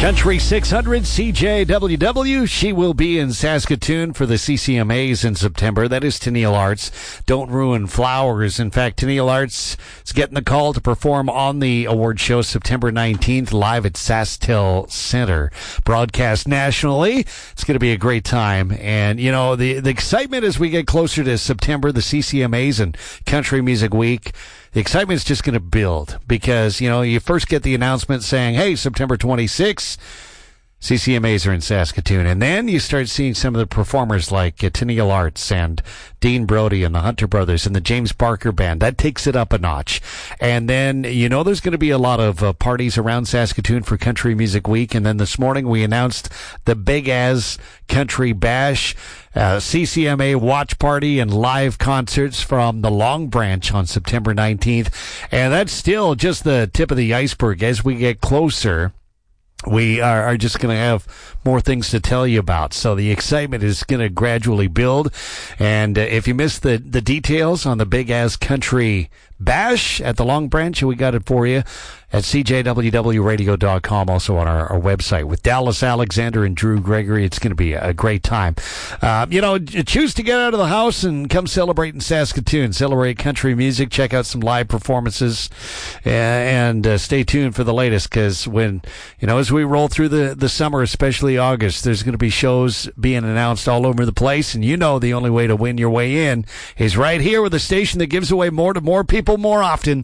Country 600 CJWW. She will be in Saskatoon for the CCMAs in September. That is Tennille Arts. Don't ruin flowers. In fact, Tennille Arts is getting the call to perform on the award show September 19th live at SaskTel Center. Broadcast nationally. It's going to be a great time. And, you know, the excitement as we get closer to September, the CCMAs and Country Music Week, the excitement is just going to build because, you know, you first get the announcement saying, hey, September 26th, CCMAs are in Saskatoon. And then you start seeing some of the performers like Tennille Arts and Dean Brody and the Hunter Brothers and the James Barker Band. That takes it up a notch. And then, you know, there's going to be a lot of parties around Saskatoon for Country Music Week. And then this morning we announced the Big Az Country Bash, CCMA watch party and live concerts from the Long Branch on September 19th. And that's still just the tip of the iceberg. As we get closer, we are just going to have more things to tell you about. So the excitement is going to gradually build. And if you missed the details on the Big Az Country Bash at the Long Branch, we got it for you at CJWWradio.com, also on our website. With Dallas Alexander and Drew Gregory, it's going to be a great time. You know, choose to get out of the house and come celebrate in Saskatoon. Celebrate country music. Check out some live performances and stay tuned for the latest, because when, you know, as we roll through the summer, especially August, there's going to be shows being announced all over the place. And you know the only way to win your way in is right here with a station that gives away more to more people more often,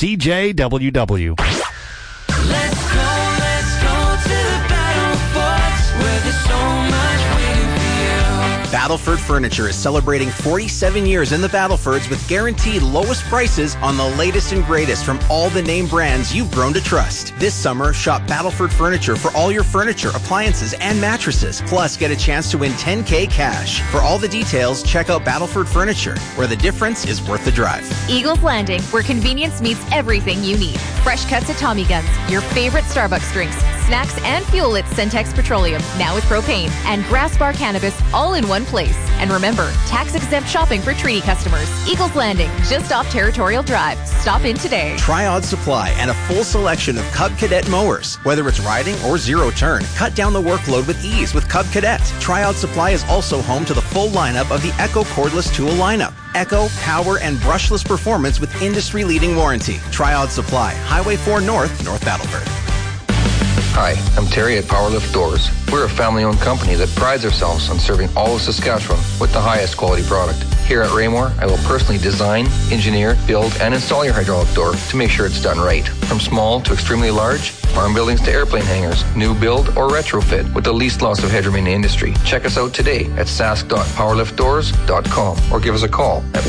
CJWW. Let's go to the battle forts where there's so much waiting for you. Battleford Furniture is celebrating 47 years in the Battlefords with guaranteed lowest prices on the latest and greatest from all the name brands you've grown to trust. This summer, shop Battleford Furniture for all your furniture, appliances, and mattresses. Plus, get a chance to win $10K cash. For all the details, check out Battleford Furniture, where the difference is worth the drive. Eagles Landing, where convenience meets everything you need. Fresh cuts at Tommy Guns, your favorite Starbucks drinks, snacks, and fuel at Centex Petroleum, now with propane, and Grass Bar Cannabis, all in one place. And remember, tax-exempt shopping for treaty customers. Eagles Landing, just off Territorial Drive. Stop in today. Triod Supply and a full selection of Cub Cadet mowers. Whether it's riding or zero turn, cut down the workload with ease with Cub Cadet. Triod Supply is also home to the full lineup of the Echo cordless tool lineup. Echo, power, and brushless performance with industry-leading warranty. Triod Supply, Highway 4 North, North Battleford. Hi, I'm Terry at Powerlift Doors. We're a family-owned company that prides ourselves on serving all of Saskatchewan with the highest quality product. Here at Raymore, I will personally design, engineer, build, and install your hydraulic door to make sure it's done right. From small to extremely large, farm buildings to airplane hangars, new build or retrofit with the least loss of headroom in the industry. Check us out today at sask.powerliftdoors.com or give us a call at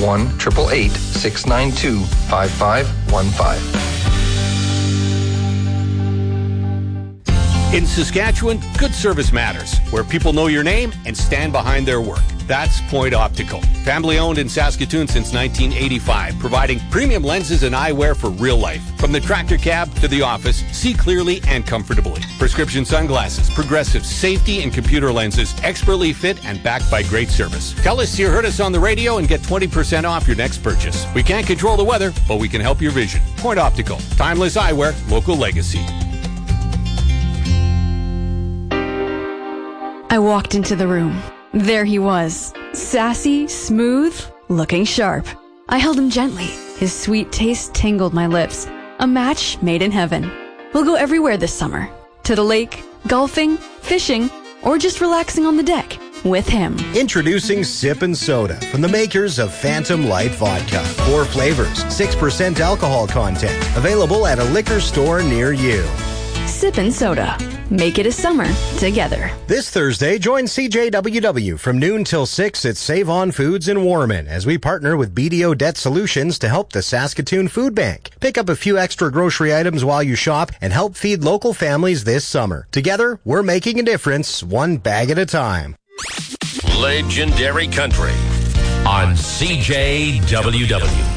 1-888-692-5515. In Saskatchewan, good service matters, where people know your name and stand behind their work. That's Point Optical. Family owned in Saskatoon since 1985, providing premium lenses and eyewear for real life. From the tractor cab to the office, see clearly and comfortably. Prescription sunglasses, progressive safety and computer lenses, expertly fit and backed by great service. Tell us you heard us on the radio and get 20% off your next purchase. We can't control the weather, but we can help your vision. Point Optical. Timeless eyewear, local legacy. I walked into the room. There he was, sassy, smooth, looking sharp. I held him gently. His sweet taste tingled my lips. A match made in heaven. We'll go everywhere this summer. To the lake, golfing, fishing, or just relaxing on the deck with him. Introducing Sip and Soda from the makers of Phantom Light Vodka. 4 flavors, 6% alcohol content. Available at a liquor store near you. Sip and Soda. Make it a summer together. This Thursday, join CJWW from noon till 6 at Save On Foods in Warman as we partner with BDO Debt Solutions to help the Saskatoon Food Bank. Pick up a few extra grocery items while you shop and help feed local families this summer. Together, we're making a difference, one bag at a time. Legendary Country on CJWW.